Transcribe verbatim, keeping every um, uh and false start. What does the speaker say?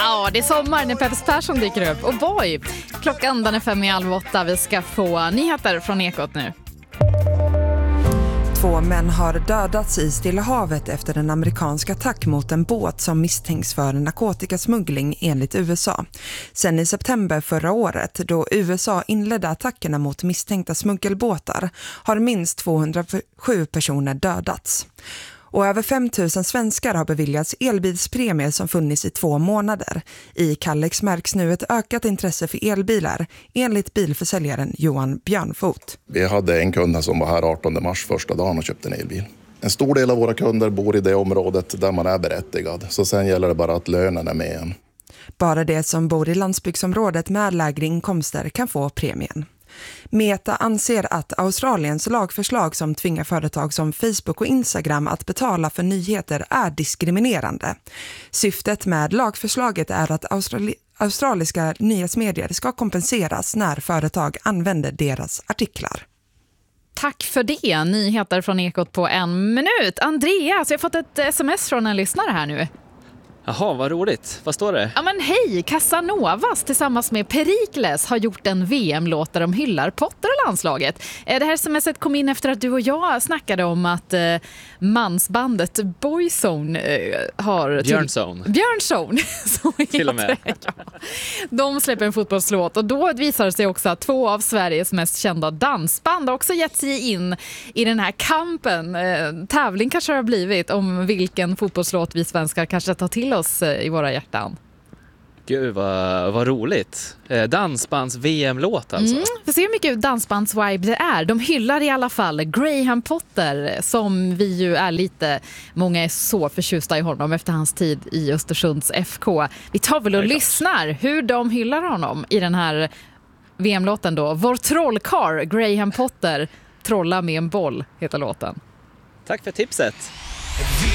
Ja, det är sommar när Peppes Persson dyker upp. Och boy, klockan den är fem i halv åtta. Vi ska få nyheter från Ekot nu. Två män har dödats i Stilla havet efter en amerikansk attack mot en båt som misstänks för narkotikasmuggling enligt U S A. Sen i september förra året, då U S A inledde attackerna mot misstänkta smuggelbåtar, har minst tvåhundrasju personer dödats. Och över fem tusen svenskar har beviljats elbilspremier som funnits i två månader. I Kallex märks nu ett ökat intresse för elbilar, enligt bilförsäljaren Johan Björnfot. Vi hade en kund som var här artonde mars första dagen och köpte en elbil. En stor del av våra kunder bor i det området där man är berättigad, så sen gäller det bara att lönen är med en. Bara det som bor i landsbygdsområdet med lägre inkomster kan få premien. Meta anser att Australiens lagförslag som tvingar företag som Facebook och Instagram att betala för nyheter är diskriminerande. Syftet med lagförslaget är att australi- australiska nyhetsmedier ska kompenseras när företag använder deras artiklar. Tack för det. Nyheter från Ekot på en minut. Andreas, jag har fått ett sms från en lyssnare här nu. Jaha, vad roligt. Vad står det? Ja men hej, Casanovas tillsammans med Perikles har gjort en V M-låt där de hyllar Potter och landslaget. Det här smset kom in efter att du och jag snackade om att eh, mansbandet Boyzone eh, har... Till... Björnzone. Björnzone. Till och med. Ja. De släpper en fotbollslåt och då visar det sig också att två av Sveriges mest kända dansband har också gett sig in i den här kampen. Eh, tävling kanske det har blivit om vilken fotbollslåt vi svenskar kanske tar till oss i våra hjärtan. Gud, vad, vad roligt. Eh, dansbands-V M-låt alltså. Mm, vi ser hur mycket dansbands-vibe det är. De hyllar i alla fall Graham Potter, som vi ju är lite... Många är så förtjusta i honom efter hans tid i Östersunds F K. Vi tar väl och lyssnar hur de hyllar honom i den här V M-låten då. Vår trollkarl, Graham Potter, trolla med en boll, heter låten. Tack för tipset.